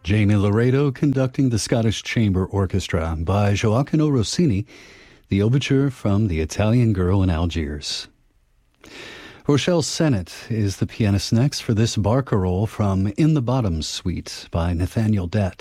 Jamie Laredo conducting the Scottish Chamber Orchestra by Gioacchino Rossini, the overture from The Italian Girl in Algiers. Rochelle Sennett is the pianist next for this barcarolle from In the Bottoms Suite by Nathaniel Dett.